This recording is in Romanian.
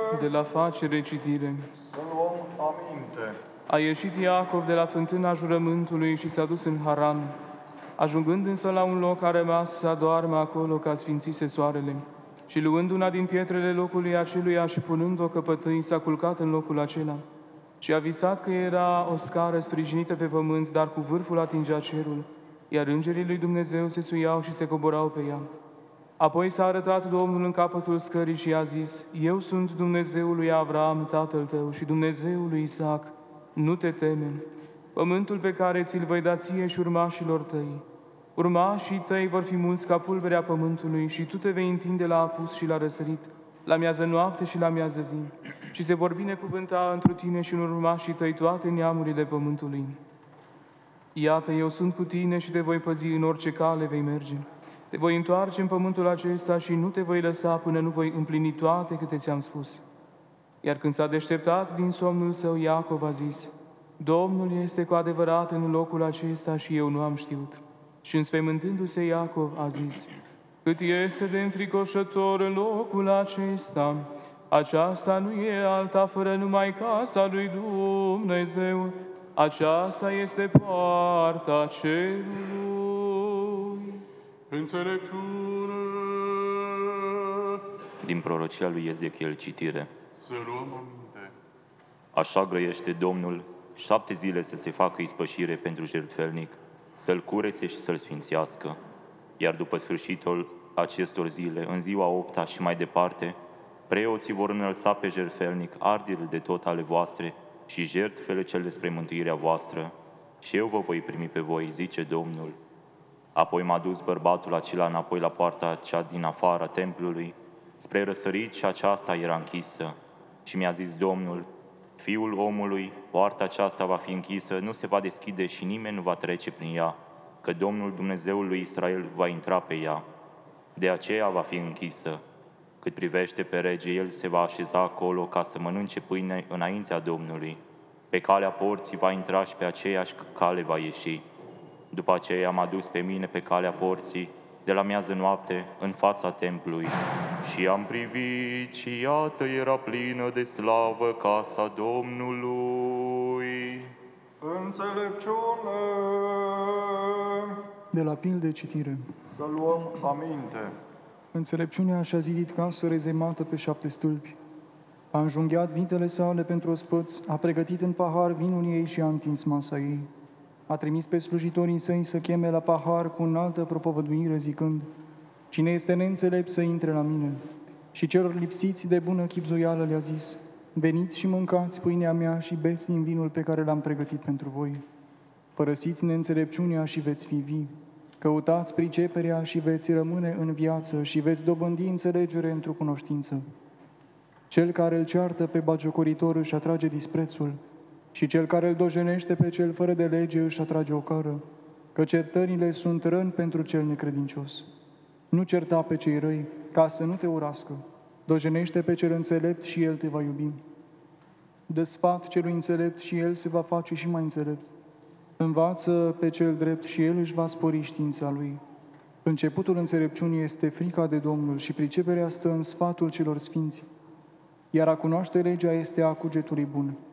De la facere citire. Să luăm aminte. A ieșit Iacov de la fântâna jurământului și s-a dus în Haran. Ajungând însă la un loc, a rămas să adoarmă acolo ca sfințise soarele. Și luând una din pietrele locului aceluia și punând-o căpătâi, s-a culcat în locul acela. Și a visat că era o scară sprijinită pe pământ, dar cu vârful atingea cerul, iar îngerii lui Dumnezeu se suiau și se coborau pe ea. Apoi s-a arătat Domnul în capătul scării și i-a zis: Eu sunt Dumnezeul lui Avram, tatăl tău, și Dumnezeul lui Isaac. Nu te teme. Pământul pe care ți-l voi da ție și urmașilor tăi. Urmașii tăi vor fi mulți ca pulberea pământului și tu te vei întinde la apus și la răsărit, la miază noapte și la miază zi. Și se vor binecuvânta întru tine și în urmașii tăi toate neamurile pământului. Iată, eu sunt cu tine și te voi păzi în orice cale vei merge. Te voi întoarce în pământul acesta și nu te voi lăsa până nu voi împlini toate câte ți-am spus. Iar când s-a deșteptat din somnul său, Iacov a zis: Domnul este cu adevărat în locul acesta și eu nu am știut. Și înspăimântându-se Iacov a zis: Cât este de înfricoșător în locul acesta, aceasta nu e alta fără numai casa lui Dumnezeu, aceasta este poarta cerului. Înțelepciune! Din prorocia lui Ezechiel citire. Să luăm aminte. Așa grăiește Domnul, 7 zile să se facă ispășire pentru jertfelnic, să-l curețe și să-l sfințească. Iar după sfârșitul acestor zile, în ziua 8-a și mai departe, preoții vor înălța pe jertfelnic ardile de tot ale voastre și jertfele cele spre mântuirea voastră, și eu vă voi primi pe voi, zice Domnul. Apoi m-a dus bărbatul acela înapoi la poarta cea din afara templului, spre răsărit, și aceasta era închisă. Și mi-a zis Domnul: Fiul omului, poarta aceasta va fi închisă, nu se va deschide și nimeni nu va trece prin ea, că Domnul Dumnezeul lui Israel va intra pe ea. De aceea va fi închisă. Cât privește pe rege, el se va așeza acolo ca să mănânce pâine înaintea Domnului. Pe calea porții va intra și pe aceeași cale va ieși. După aceea m-a dus pe mine pe calea porții, de la miază noapte, în fața templului, și am privit și iată era plină de slavă casa Domnului. Înțelepciune! De la pilde citire. Să luăm aminte. Înțelepciunea și-a zidit casă rezemată pe 7 stâlpi. A înjunghiat vitele sale pentru ospăți, a pregătit în pahar vinul ei și a întins masa ei. A trimis pe slujitorii săi să cheme la pahar cu înaltă propovăduire zicând: Cine este neînțelept să intre la mine? Și celor lipsiți de bună chibzuială le-a zis: Veniți și mâncați pâinea mea și beți din vinul pe care l-am pregătit pentru voi. Părăsiți neînțelepciunea și veți fi vii. Căutați priceperea și veți rămâne în viață și veți dobândi înțelegere într-o cunoștință. Cel care îl ceartă pe batjocoritor își atrage disprețul și cel care îl dojenește pe cel fără de lege își atrage o cară, că certările sunt răni pentru cel necredincios. Nu certa pe cei răi, ca să nu te urască. Dojenește pe cel înțelept și el te va iubi. Dă sfat celui înțelept și el se va face și mai înțelept. Învață pe cel drept și el își va spori știința lui. Începutul înțelepciunii este frica de Domnul și priceperea stă în sfatul celor sfinți. Iar a cunoaște legea este a cugetului bun.